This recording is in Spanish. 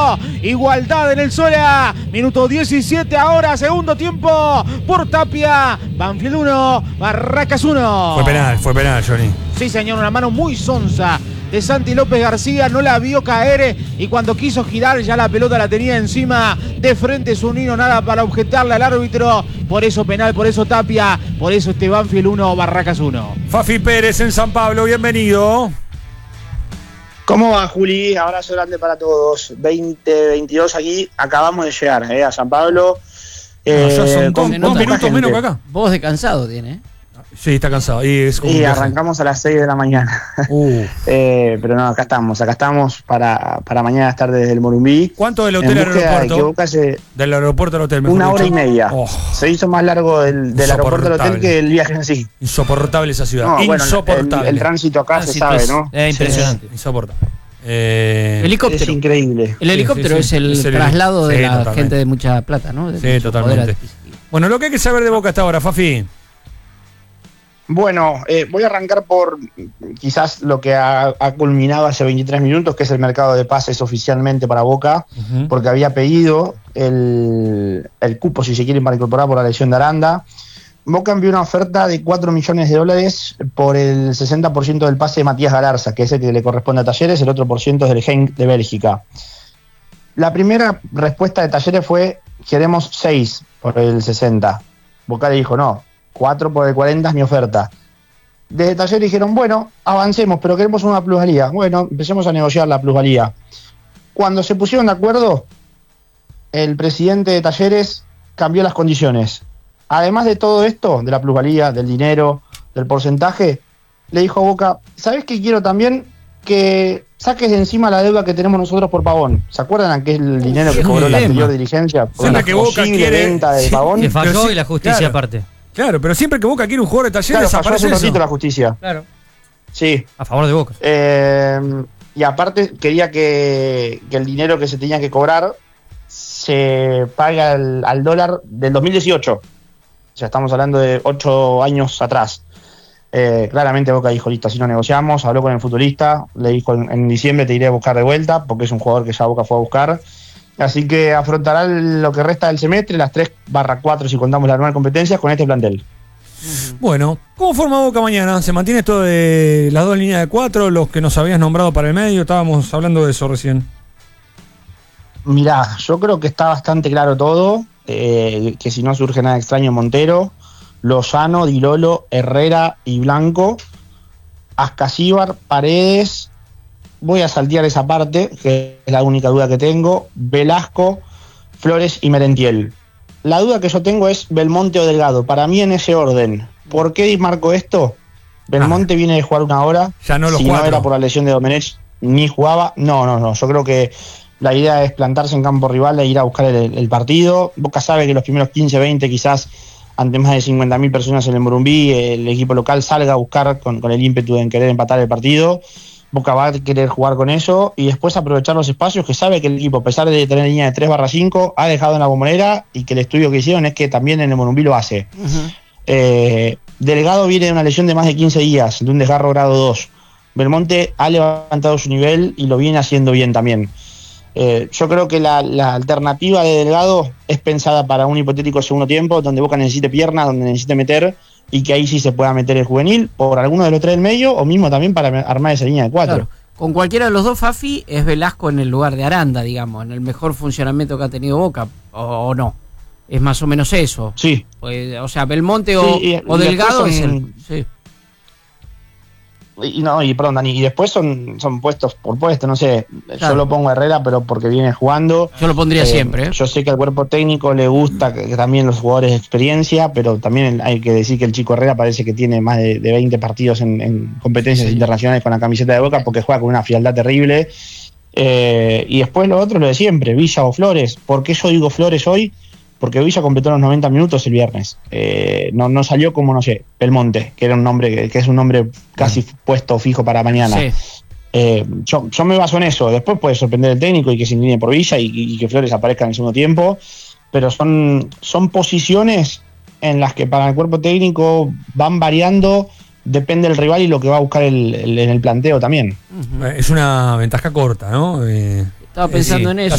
1. Igualdad en el Sola. Minuto 17 ahora, segundo tiempo por Tapia. Banfield 1, Barracas 1. Fue penal, Johnny. Sí, señor, una mano muy sonsa de Santi López García, no la vio caer y cuando quiso girar ya la pelota la tenía encima de frente Zunino, nada para objetarle al árbitro, por eso penal, por eso Tapia, por eso Banfield 1, Barracas 1. Fafi Pérez en San Pablo, bienvenido. ¿Cómo va, Juli? Abrazo grande para todos. 2022 aquí, acabamos de llegar a San Pablo. Ya son dos minutos menos que acá. Vos de cansado tiene, ¿eh? Sí, está cansado. Y arrancamos a las 6 de la mañana. Pero no, acá estamos para mañana estar desde el Morumbí. ¿Cuánto del hotel al aeropuerto? Del aeropuerto al hotel, una hora y media. Se hizo más largo del aeropuerto al hotel que el viaje en sí. Insoportable esa ciudad. No, insoportable. Bueno, el tránsito acá se sabe, ¿no? Es impresionante. Sí. Insoportable. Helicóptero. Es increíble. El helicóptero es el traslado de la gente de mucha plata, ¿no? Sí, totalmente. Bueno, lo que hay que saber de Boca hasta ahora, Fafi. Bueno, voy a arrancar por quizás lo que ha culminado hace 23 minutos, que es el mercado de pases oficialmente para Boca, porque había pedido el cupo, si se quiere, para incorporar por la lesión de Aranda. Boca envió una oferta de $4 millones por el 60% del pase de Matías Galarza, que es el que le corresponde a Talleres, el otro % es del Genk de Bélgica. La primera respuesta de Talleres fue: queremos 6 por el 60. Boca le dijo: no, 4 por el 40 es mi oferta. Desde Talleres dijeron: bueno, avancemos, pero queremos una plusvalía. Bueno, empecemos a negociar la plusvalía. Cuando se pusieron de acuerdo, el presidente de Talleres cambió las condiciones. Además de todo esto, de la plusvalía, del dinero, del porcentaje, le dijo a Boca: ¿sabés qué quiero también? Que saques de encima la deuda que tenemos nosotros por Pavón. ¿Se acuerdan aquel dinero que cobró la anterior dirigencia por la posible venta de Pavón? Que falló y la justicia aparte. Claro, pero siempre que Boca quiere un jugador de Talleres, falló hace un ratito la justicia. Claro. Sí. A favor de Boca. Y aparte quería que el dinero que se tenía que cobrar se pague al dólar del 2018. O sea, estamos hablando de 8 años atrás. Claramente Boca dijo: listo, así no negociamos. Habló con el futbolista, le dijo: en diciembre te iré a buscar de vuelta, porque es un jugador que ya Boca fue a buscar. Así que afrontará lo que resta del semestre, las 3/4 si contamos las nuevas competencias, con este plantel. Bueno, ¿cómo forma Boca mañana? ¿Se mantiene esto de las dos líneas de 4, los que nos habías nombrado para el medio? Estábamos hablando de eso recién. Mirá, yo creo que está bastante claro todo, que si no surge nada extraño, Montero, Lozano, Di Lolo, Herrera y Blanco, Ascasíbar, Paredes. Voy a saltear esa parte, que es la única duda que tengo: Velasco, Flores y Merentiel. La duda que yo tengo es Belmonte o Delgado, para mí en ese orden. ¿Por qué marco esto? Belmonte viene de jugar una hora, ya no si no era por la lesión de Domenech, ni jugaba. No, yo creo que la idea es plantarse en campo rival e ir a buscar el partido. Boca sabe que los primeros 15, 20 quizás, ante más de 50.000 personas en el Morumbí, el equipo local salga a buscar con el ímpetu de querer empatar el partido. Boca va a querer jugar con eso y después aprovechar los espacios que sabe que el equipo, a pesar de tener línea de 3/5, ha dejado en la Bombonera, y que el estudio que hicieron es que también en el Morumbí lo hace. Delgado viene de una lesión de más de 15 días, de un desgarro grado 2. Belmonte ha levantado su nivel y lo viene haciendo bien también. Yo creo que la alternativa de Delgado es pensada para un hipotético segundo tiempo, donde Boca necesite piernas, donde necesite meter, y que ahí sí se pueda meter el juvenil por alguno de los 3 del medio, o mismo también para armar esa línea de 4. Claro. Con cualquiera de los dos, Fafi, es Velasco en el lugar de Aranda, digamos, en el mejor funcionamiento que ha tenido Boca, o no. Es más o menos eso. Sí. O sea, Belmonte o Delgado es el... Sí. Perdón, Dani, y después son puestos por puesto, no sé, claro. Yo lo pongo a Herrera, pero porque viene jugando. Yo lo pondría siempre. Yo sé que al cuerpo técnico le gusta que también los jugadores de experiencia, pero también hay que decir que el chico Herrera parece que tiene más de 20 partidos en competencias internacionales con la camiseta de Boca, porque juega con una frialdad terrible. Y después lo otro, lo de siempre, Villa o Flores. ¿Por qué yo digo Flores hoy? Porque Villa completó los 90 minutos el viernes. No salió como, no sé, Belmonte, que era un nombre que es un nombre casi puesto fijo para mañana. Sí. Yo me baso en eso. Después puede sorprender el técnico y que se incline por Villa y que Flores aparezca en el segundo tiempo. Pero son posiciones en las que para el cuerpo técnico van variando, depende del rival y lo que va a buscar en el planteo también. Es una ventaja corta, ¿no? Estaba pensando en eso.